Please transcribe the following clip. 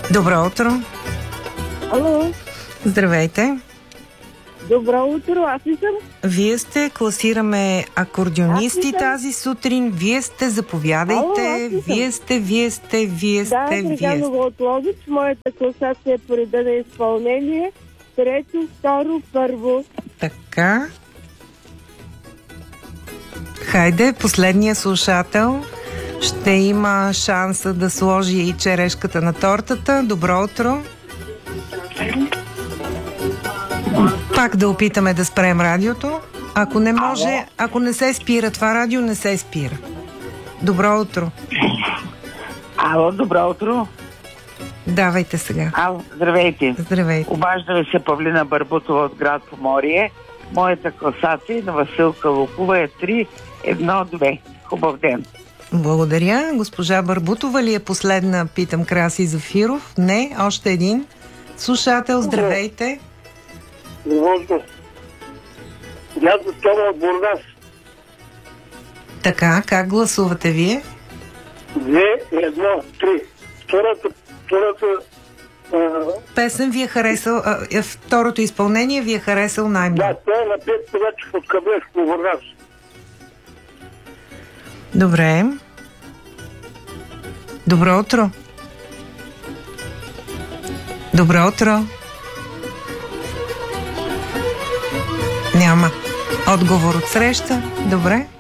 Добро утро. Ало. Здравейте. Добро утро, аз ли съм? Вие сте, класираме акордеонисти тази сутрин. Вие сте, заповядайте. Вие сте. Да, Драганово от Ловеч. Моята класация е по реда на изпълнение. Трето, второ, първо. Така. Хайде, последния слушател ще има шанса да сложи и черешката на тортата. Добро утро. Пак да опитаме да спрем радиото. Ако не може, ако не се спира това радио, не се спира. Добро утро. Ало, добро утро. Давайте сега. Ало, здравейте. Здравейте. Обаждаме се Павлина Барбутова от град Поморие. Моята класация на Василка Лукова е 3-1-2. Хубав ден. Благодаря. Госпожа Барбутова ли е последна? Питам Краси Зафиров. Не, още един слушател. Здравейте. Здравейте. Дядо Тома от Бургас. Така, как гласувате вие? 2-1-3. Втората Песен ви е харесал, второто изпълнение ви е харесал най-много. да, той е на Пет Ковачев от Каблешко, Бургас. Добре. Добро утро. Добро утро. Няма отговор от среща. Добре.